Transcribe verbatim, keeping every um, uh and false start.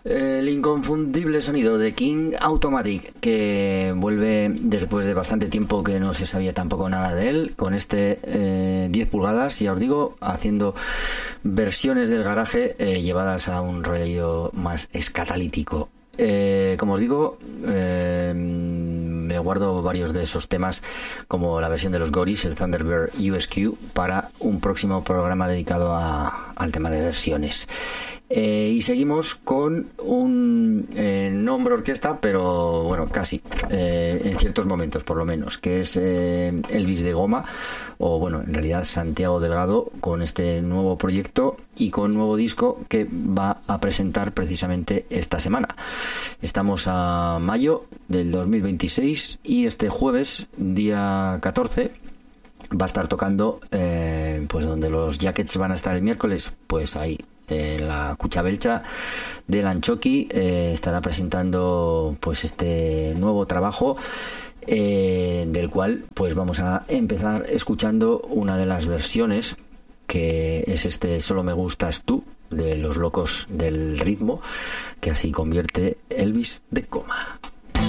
El inconfundible sonido de King Automatic, que vuelve después de bastante tiempo que no se sabía tampoco nada de él, con este eh, diez pulgadas, ya os digo, haciendo versiones del garaje eh, llevadas a un rollo más escatalítico. Eh, como os digo, eh, me guardo varios de esos temas, como la versión de los Goris, el Thunderbird U S Q, para un próximo programa dedicado a, al tema de versiones. Eh, y seguimos con un eh, no hombre orquesta, pero bueno, casi eh, en ciertos momentos por lo menos, que es eh, Elvis de Goma, o bueno, en realidad Santiago Delgado, con este nuevo proyecto y con nuevo disco que va a presentar precisamente esta semana. Estamos a mayo del dos mil veintiséis y este jueves, día catorce, va a estar tocando eh, pues donde los Jackets van a estar el miércoles, pues ahí en la Cuchabelcha del Anchoqui. Eh, estará presentando pues este nuevo trabajo, eh, del cual pues vamos a empezar escuchando una de las versiones, que es este Solo me gustas tú, de los Locos del Ritmo, que así convierte Elvis de Goma.